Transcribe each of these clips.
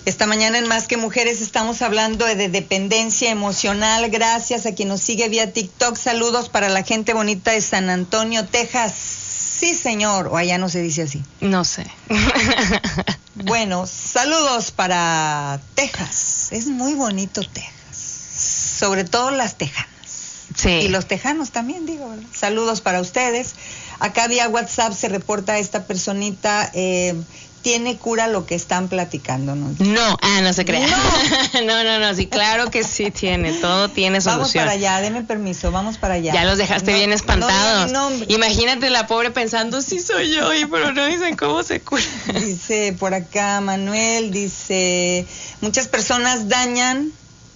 Esta mañana en Más que Mujeres estamos hablando de dependencia emocional. Gracias a quien nos sigue vía TikTok. Saludos para la gente bonita de San Antonio, Texas. Sí, señor. O allá no se dice así. No sé. Bueno, saludos para Texas. Es muy bonito Texas. Sobre todo las tejanas. Sí. Y los tejanos también, digo, ¿verdad? Saludos para ustedes. Acá vía WhatsApp se reporta esta personita... ¿tiene cura lo que están platicando? No se crea. No, sí, claro que sí tiene, todo tiene solución. Vamos para allá, deme permiso, vamos para allá. Ya los dejaste bien espantados. No, imagínate la pobre pensando, sí soy yo, pero no dicen cómo se cura. Dice por acá Manuel, dice, muchas personas dañan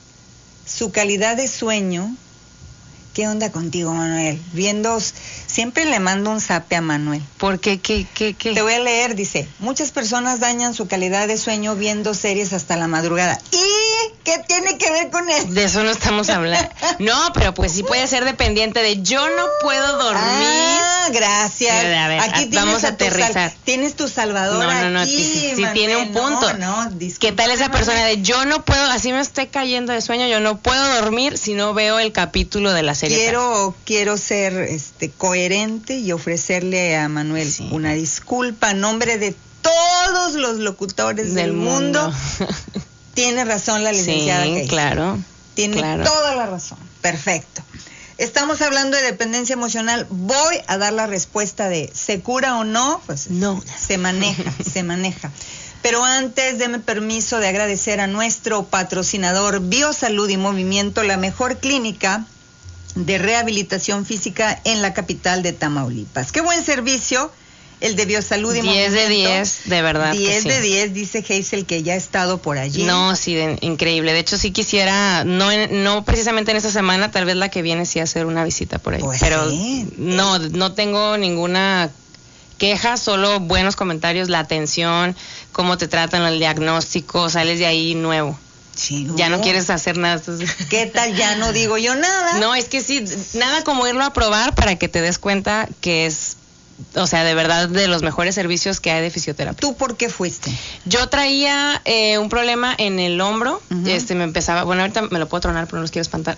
su calidad de sueño. ¿Qué onda contigo, Manuel? Siempre le mando un zape a Manuel. ¿Por qué? ¿Qué? Te voy a leer, dice, muchas personas dañan su calidad de sueño viendo series hasta la madrugada. ¿Y qué tiene que ver con eso? De eso no estamos hablando. No, pero pues sí puede ser dependiente de yo no puedo dormir. Ah, gracias. A ver, aquí vamos a aterrizar. Tienes tu salvador No, aquí, sí tiene un punto. ¿Qué tal esa persona de yo no puedo, así me estoy cayendo de sueño, yo no puedo dormir si no veo el capítulo de la serie? Quiero ser coherente y ofrecerle a Manuel una disculpa en nombre de todos los locutores del mundo. Tiene razón la licenciada. Sí, Casey. Claro. Tiene toda la razón. Perfecto. Estamos hablando de dependencia emocional. Voy a dar la respuesta de ¿se cura o no? Pues no. Se maneja. Pero antes, deme permiso de agradecer a nuestro patrocinador Biosalud y Movimiento, la mejor clínica de rehabilitación física en la capital de Tamaulipas. Qué buen servicio el de Biosalud y 10 Movimiento. 10 de 10, de verdad. 10 de 10, dice Hazel, que ya ha estado por allí. No, sí, increíble. De hecho, sí quisiera, no precisamente en esta semana, tal vez la que viene sí hacer una visita por ahí. Pues pero sí. no tengo ninguna queja, solo buenos comentarios, la atención, cómo te tratan, el diagnóstico, sales de ahí nuevo. Sí, no. Ya no quieres hacer nada. ¿Qué tal? Ya no digo yo nada. No, es que sí, nada como irlo a probar para que te des cuenta que es, o sea, de verdad de los mejores servicios que hay de fisioterapia. ¿Tú por qué fuiste? Yo traía un problema en el hombro, me empezaba, bueno, ahorita me lo puedo tronar, pero no los quiero espantar,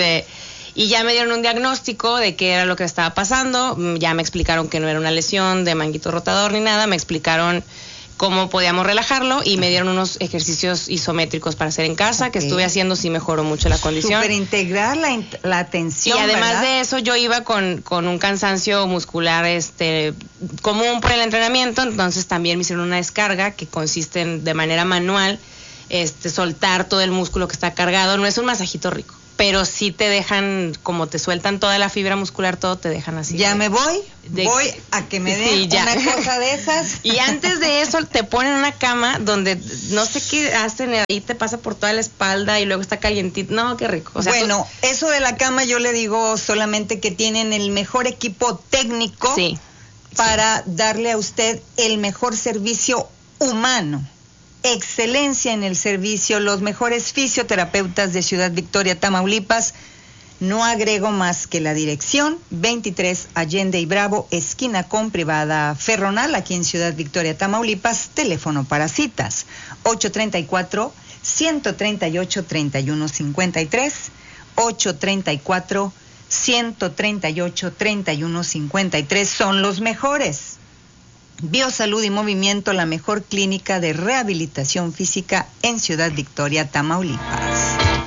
y ya me dieron un diagnóstico de qué era lo que estaba pasando, ya me explicaron que no era una lesión de manguito rotador ni nada, me explicaron cómo podíamos relajarlo y me dieron unos ejercicios isométricos para hacer en casa, que estuve haciendo, sí mejoró mucho la condición. Súper integrar la atención, y además ¿verdad? de eso yo iba con un cansancio muscular común por el entrenamiento, entonces también me hicieron una descarga que consiste en, de manera manual, soltar todo el músculo que está cargado. No es un masajito rico, pero sí te dejan, como te sueltan toda la fibra muscular, todo te dejan así. Ya me voy a que me den una cosa de esas. Y antes de eso te ponen una cama donde no sé qué hacen, ahí te pasa por toda la espalda y luego está calientito. No, qué rico. O sea, bueno, eso de la cama yo le digo solamente que tienen el mejor equipo técnico para darle a usted el mejor servicio humano. Excelencia en el servicio, los mejores fisioterapeutas de Ciudad Victoria, Tamaulipas. No agrego más que la dirección, 23 Allende y Bravo, esquina con Privada Ferronal, aquí en Ciudad Victoria, Tamaulipas. Teléfono para citas, 834-138-3153, 834-138-3153. Son los mejores. Biosalud y Movimiento, la mejor clínica de rehabilitación física en Ciudad Victoria, Tamaulipas.